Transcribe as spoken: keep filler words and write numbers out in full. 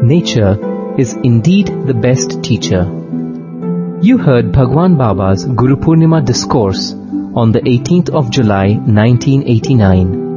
nature is indeed the best teacher. You heard Bhagwan Baba's Guru Purnima discourse on the eighteenth of July nineteen eighty-nine.